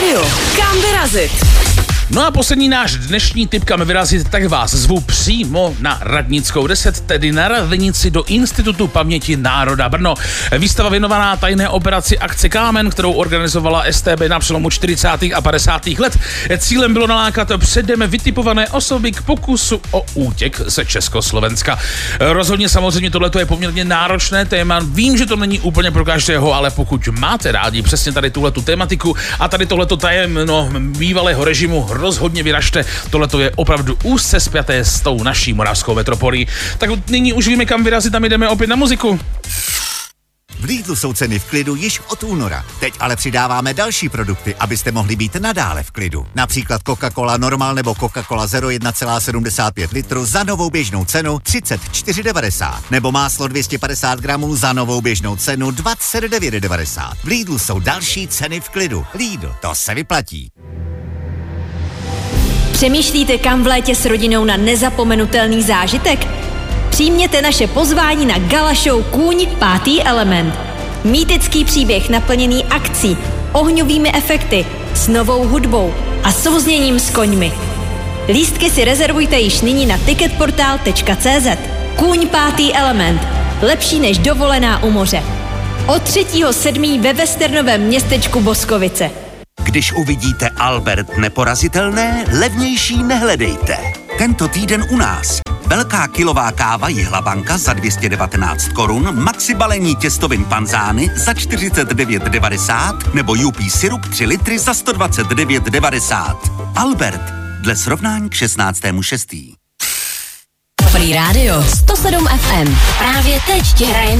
rádio. Kam vyrazit? No a poslední náš dnešní tip, kam vyrazit, tak vás zvu přímo na Radnickou 10, tedy na radnici do Institutu paměti národa Brno. Výstava věnovaná tajné operaci Akce Kámen, kterou organizovala StB na přelomu 40. a 50. let. Cílem bylo nalákat předem vytipované osoby k pokusu o útěk ze Československa. Rozhodně samozřejmě tohleto je poměrně náročné téma. Vím, že to není úplně pro každého, ale pokud máte rádi přesně tady tuhletu tematiku a tady tohleto bývalého režimu, rozhodně vyražte. Tohleto je opravdu úzce spjaté s tou naší moravskou metropolí. Tak nyní už víme, kam vyrazit, tam jdeme opět na muziku. V Lidlu jsou ceny v klidu již od února. Teď ale přidáváme další produkty, abyste mohli být nadále v klidu. Například Coca-Cola Normal nebo Coca-Cola Zero 1,75 litru za novou běžnou cenu 34,90. Nebo máslo 250 gramů za novou běžnou cenu 29,90. V Lidlu jsou další ceny v klidu. Lidl, to se vyplatí. Přemýšlíte, kam v létě s rodinou na nezapomenutelný zážitek? Přijměte naše pozvání na gala show Kůň 5. element. Mýtický příběh naplněný akcí, ohňovými efekty, s novou hudbou a souzněním s koňmi. Lístky si rezervujte již nyní na ticketportal.cz. Kůň 5. element. Lepší než dovolená u moře. Od 3.7. ve westernovém městečku Boskovice. Když uvidíte Albert neporazitelné, levnější nehledejte. Tento týden u nás. Velká kilová káva Jihlabanka za 219 korun, maxi balení těstovin panzány za 49,90 nebo UP syrup 3 litry za 129,90. Albert, dle srovnání k 16.6. Free Radio 107 FM. Právě teď ti hraje